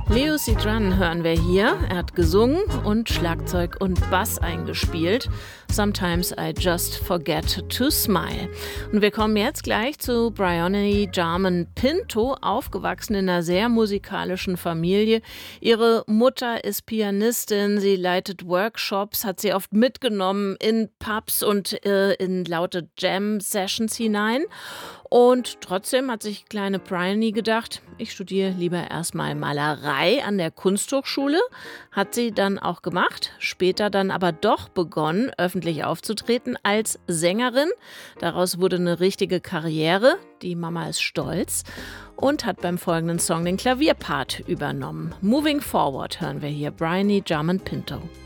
Leo Sidran hören wir hier. Er hat gesungen und Schlagzeug und Bass eingespielt. Sometimes I just forget to smile. Und wir kommen jetzt gleich zu Bryony Jarman Pinto, aufgewachsen in einer sehr musikalischen Familie. Ihre Mutter ist Pianistin, sie leitet Workshops, hat sie oft mitgenommen in Pubs und in laute Jam-Sessions hinein. Und trotzdem hat sich kleine Bryony gedacht, ich studiere lieber erstmal Malerei an der Kunsthochschule. Hat sie dann auch gemacht, später dann aber doch begonnen, öffentlich aufzutreten als Sängerin. Daraus wurde eine richtige Karriere. Die Mama ist stolz und hat beim folgenden Song den Klavierpart übernommen. Moving Forward hören wir hier, Bryony Jarman Pinto.